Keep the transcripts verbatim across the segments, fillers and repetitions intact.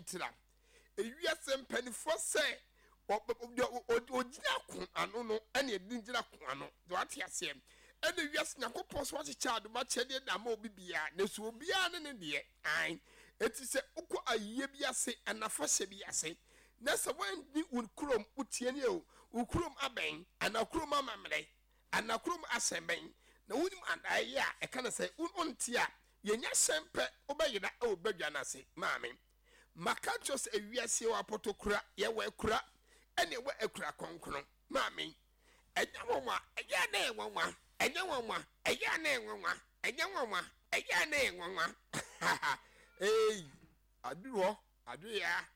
entra ewiase mpanifo sɛ ogina ko ano no ene edingira ko ano de wate ase ene wiase Nyankopɔn so wakyekya adoma kyɛde da ma obi bia na so obi a ne ne de an eti sɛ ukɔ ayiye biase anafa hye biase na sɛ wandi ukrom utie ne o ukrom aben anakrom amamre anakrom asɛmben na wonim adaye a ɛka na sɛ unti a yenya sempe obayida e obadwa na se maame makachos ewiase wa potokura ye we kura ene we ekura konkron maame enya wonwa enya na enwanwa enya wonwa enya na enwanwa enya wonwa enya na enwanwa eh aduro aduya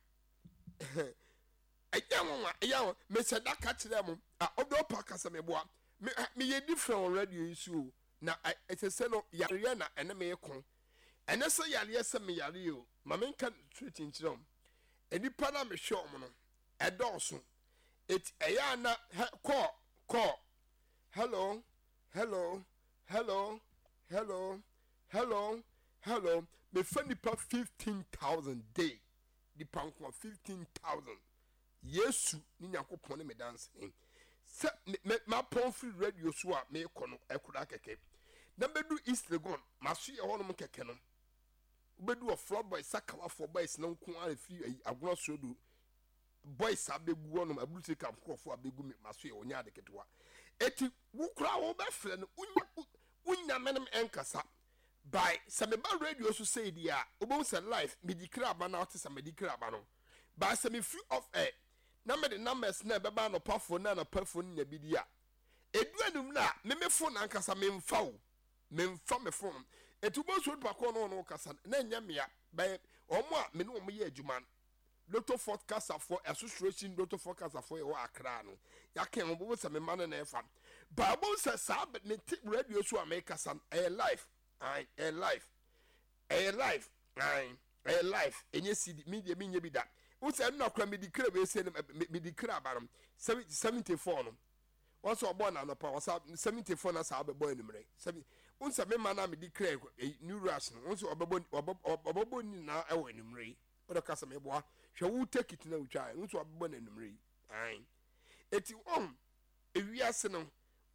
enya wonwa enya me se da ka kire mu a odo pa kasa me boa me ye different radio isu na etese no yare na ene me yekon ene so yare se me yare o ma me nka street nkirom enipa na me hwe om no edoso it eya na call call hello hello hello hello hello hello me funny pa fifteen thousand day di panko fifteen thousand yesu ni Nyankopon ne me dance ni se ma pon free radio so a me kono ekura keke na bedu East Legon maso ye hono keke no bedu of floor boys sakawa for boys na nko are free agona sodu boys abegu hono abuluse kam krofo abegu me maso ye onya de ketewa eti wukura wo be frɛ no unya unya menem enkasa by sameba radio so say dia obon say life me dikra aba na ot say me dikra aba no by some free of air na me the numbers na beba no pafo na na pafo nya bidia eduanum na me me phone ankasa me mfa wo me mfa me phone etubo so pa ko no no kasa na nya mea by omo a me no mo ye adwuma Lotto forecast for association Lotto forecast for your Accra no ya ken obo se me man na efa bible says sab me radio so America san a life I a life a life I a life enye cd media me nya bi da wo se no akra me declare we say me declare baram seventy-four no won so born na no pa was seventy-four na sa be boy numere seven won se me man na me declare new rush no won so obebo obebo ni na e wo numere odo kasa me boa hwe wo take it na utwa won so obebo na numere ai eti on ewiase no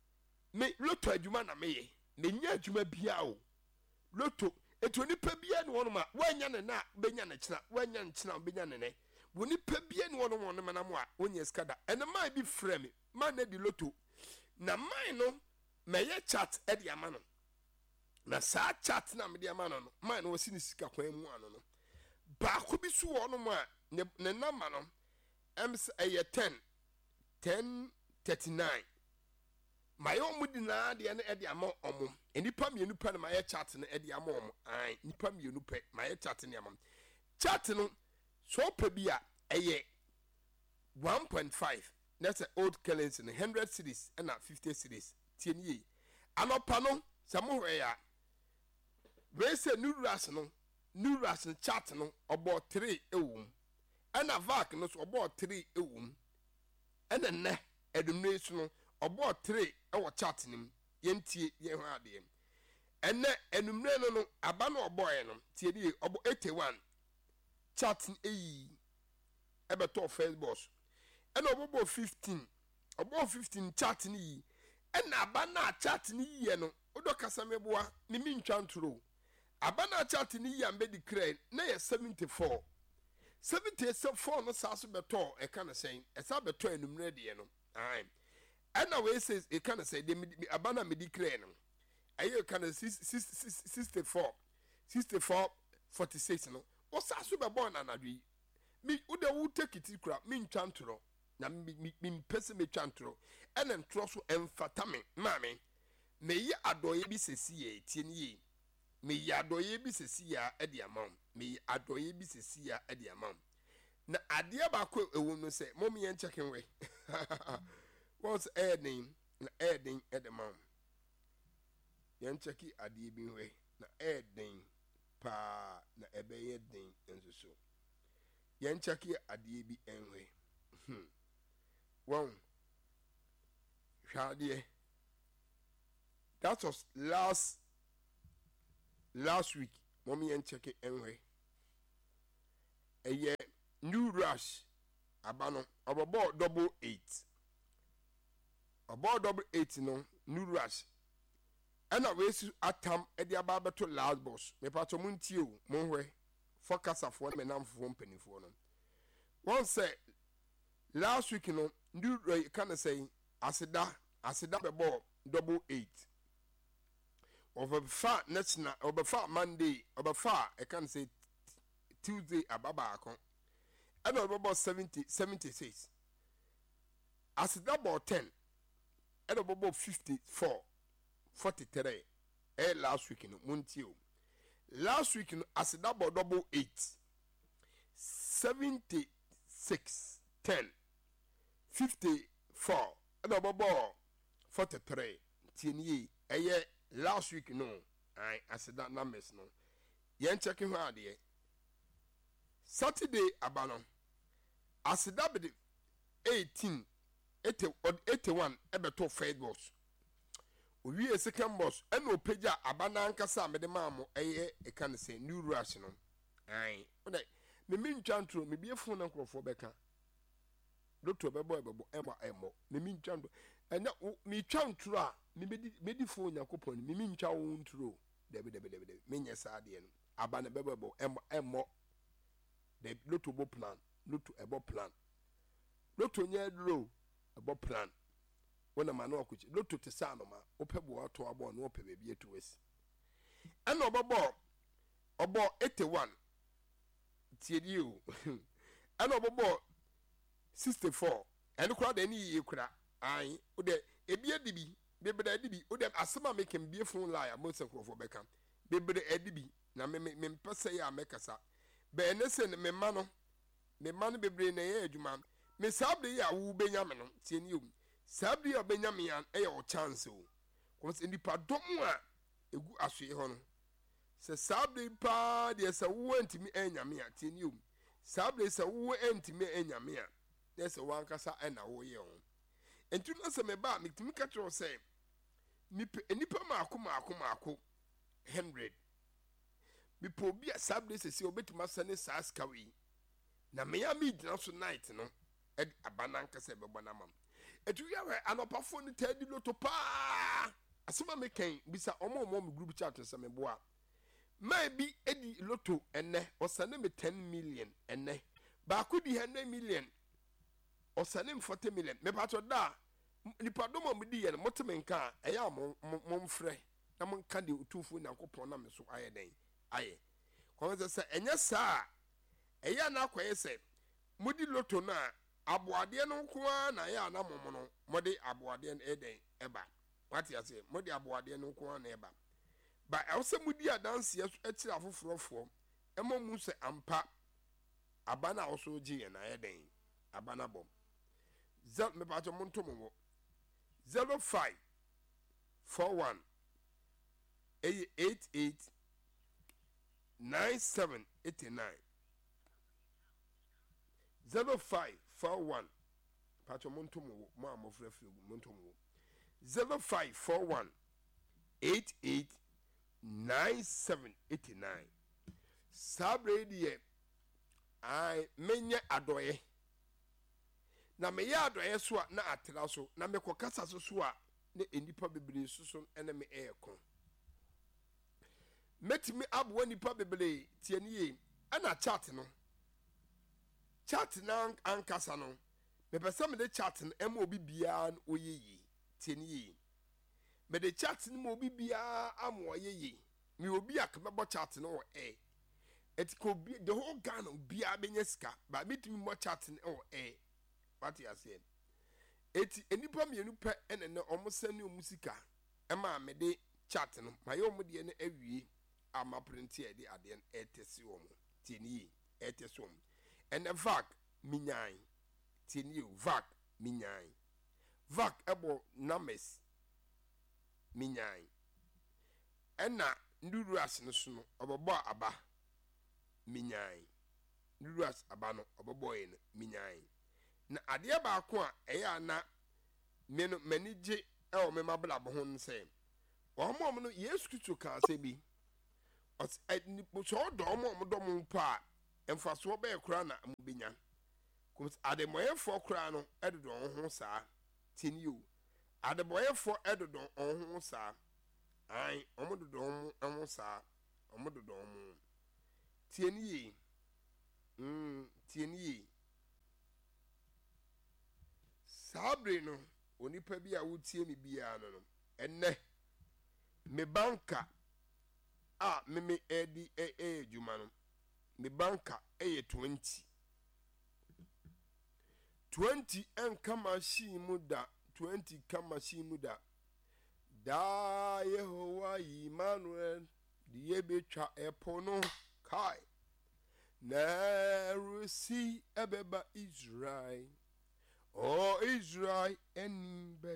me Lotto adwuma na me ye me nya adwuma bia o Lotto eti onipa bia ne wono ma wanya ne na benya ne kina wanya ne kina benya ne ne wonipa bia ne wono wono ma na mo a onya skada ene mai bi frɛ me man na di Lotto na mai no me ye chat e di ama no na sa chat na me di ama no mai no wosi ni sika kwan mu ano no ba ko bi su wono mo a ne number no ems e ten ten thirty-nine my own mudi na de na e di ama omo enipa mienu pa na my chat na e di ama omo an nipa mienu pa my chat na ama chat no so pa bia eye one point five that's an old currency one hundred cities and fifty cities ten ye anopa no samo hwe ya we say new ras no new ras no chat no about three ewum ana vac no so about three ewum ana na edumnesu no about three ewo chat nim yentie ye ho ade enne enumre no no aba no oboy no tie die obo eighty-one chat eyi ebeto Facebook ena obo fifteen obo fifteen chat ni ena aba na chat ni ye no odo kasa meboa ni mi ntwa nturo aba na chat ni ya mbe declare na ye seventy-four seventy-four no saso beto e kana sen e sa beto enumre de no ai ena we says e kana say de aba na me declare no ayo kana sixty-four sixty-four forty-six no o saso be born na nadwi mi ude wu take it kra mi ntwa nturo na mi mi pese me twa nturo ena nturo so emfata me maame me yi adoye bi sesi ye tie ni ye me yi adoye bi sesi ya e de amam me yi adoye bi sesi ya e de amam na ade ba ko ewo no se mom yen checking we what's adding na adding at the mom yen checki ade bi we na adding pa na ebe ye den enso so yen checki ade bi enwe hmm won hwade that was last last week mom yen checki enwe ɛyɛ New Rush aba no ɔbɛbɔ double eight ɔbɔ double eight no New Rush ɛna wesi atam ɛde aba abɛto last boss mepato mo ntie o mo hwɛ fokasafoɔ na menamfoɔ mpanifoɔ no wɔn sɛ last week no New Rush kan sɛ aseda aseda bɛbɔ double eight ɔbɛfa next na ɔbɛfa Monday ɔbɛfa ɛkan sɛ Tuesday ababaako ɛna ɔbɛbɔ seventy seventy-six aseda bɔ ten ɛna ɔbɛbɔ fifty-four forty-three ɛyɛ last week no muntie o last week no aseda bɔ double eight seventy-six ten fifty-four ɛna ɔbɛbɔ forty-three tienie ɛyɛ last week no ai aseda numbers no yɛn check ho adeɛ Saturday aba no aseda bɛ eighteen eighty-one ɛbɛto first boss owie second boss ɛna opagya aba na nkasa a mede maa mo ɛyɛ ɛka ne sɛ New Rush no ai ɔdɛ me me ntwa ntro me bie fon na nkrɔfoɔ bɛka doctor bɛbɔ bɛbɔ ɛbɔ ɛmɔ me me ntwa ntro ɛna me twa ntro a me bedi medi fon Yakopɔn me me ntwa wo ntro dɛbɛ dɛbɛ dɛbɛ dɛbɛ me nyɛ saa deɛ no aba na bɛbɔ bɛbɔ ɛmɔ ɛmɔ de loto bo plan loto ɛbɔ plan loto nyɛ dro ɛbɔ plan wona ma na ɔkɔchi loto te sa no ma opɛ bo ato abɔ no opɛ baabi etu wesi ɛna ɔbɛbɔ ɔbɔ eighty-one tiedi o ɛna ɔbɛbɔ sixty-four ɛno kora de ni yie kora ai o de ebi adibi bebre adibi o de asema make mbie fun la ya mo se krofo beka bebre adibi na me me mpese ya mekasa be ne se me ma no me ma no bebre na ye adwuma me sabre ya wo benya me no tie ni o sabre ya benya me ya e ye o chance o ko se nipa dom a egu asoe ho no se sabre pa de se wo antimi enya me ya tie ni o sabre se wo antimi enya me ya de se wankasa e na wo ye o entu no se me ba me timi ka tro se nipa nipa maako maako maako one hundred mi po bi a sabre se se obetima sane sa skawi na me ya mi gyina so night no e abananka se be bona mam etu ya we anopafo ni tadi loto pa asema me kan bisa omo omo me group chat se me boa mai bi edi loto enne osane me ten million enne ba ko di one hundred million osane forty million me pato da nipa do mo di ye no moteme nka eya mo mo mfrɛ na mo nka de otumfu Nyankopɔn na me so aye den aye ko se se enye saa eya na akoye se modi loto na aboade no nko na ya na momo no modi aboade no eden eba what you say modi aboade no nko na eba ba else modi adanse akira afoforofo emo mu se ampa abana oso gi ye na eden abana bom zel me ba to monto mo zero five four one eight eight nine seven eight nine zero five four one pacho monto mo mo amofre fre monto mo zero five four one eight eight nine seven eight nine sabre die ai menye adoye na me ya adoye so na atera so na me kokasa so so a na enipa bebre so so ene me ekon metimi abo nipa bebre tie ne ye ana chat no chat na ankasa no me pese me de chat no ema obi bia no oyeyi tie ne ye me de chat no mo obi bia am oyeyi me obi akmebo chat no e et ko bi the whole Ghana bia benya sika ba metimi mo chat no e what you say eti enipa mienu pe enene omosane omusika ema me de chat no maye omde ne awie ama print e de ade etesi omo tieni etesi omo ene vac minyan tieni vac minyan vac ebo numbers minyan ena nduruas no so no obobo aba minyan nduruas aba no obobo e no minyan na ade ba ko a eya na me no manije e o me mabla bo ho nse o mo no Yesu Kristo ka se bi os ni so do mo mo do mo pa emfaso be kura na mubenya cuz ademoyefo kura no edodo ho saa tini o ademoyefo edodo ho saa ai omododo ho ho saa omododo ho tieni yi mm tieni yi sabre no onipa bi a wotie me bia no no enne me banka a me me edi e e juma no me banka e twenty twenty enka machine mu da twenty ka machine mu da da Yehowa Emmanuel die betwa epo no kai na rusi ebeba Israel oh Israel eni